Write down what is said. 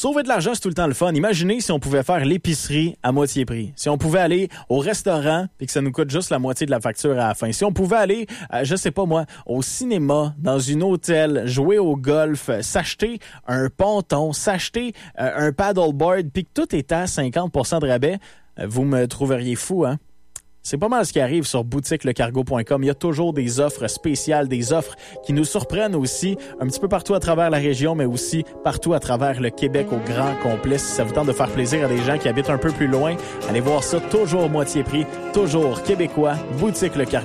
Sauver de l'argent, c'est tout le temps le fun. Imaginez si on pouvait faire l'épicerie à moitié prix. Si on pouvait aller au restaurant et que ça nous coûte juste la moitié de la facture à la fin. Si on pouvait aller, je sais pas moi, au cinéma, dans une hôtel, jouer au golf, s'acheter un ponton, s'acheter un paddleboard, puis que tout est à 50% de rabais, vous me trouveriez fou, hein? C'est pas mal ce qui arrive sur boutiquelecargo.com. Il y a toujours des offres spéciales, des offres qui nous surprennent aussi un petit peu partout à travers la région, mais aussi partout à travers le Québec au grand complet. Si ça vous tente de faire plaisir à des gens qui habitent un peu plus loin, allez voir ça, toujours moitié prix, toujours québécois, Boutique Le Cargo.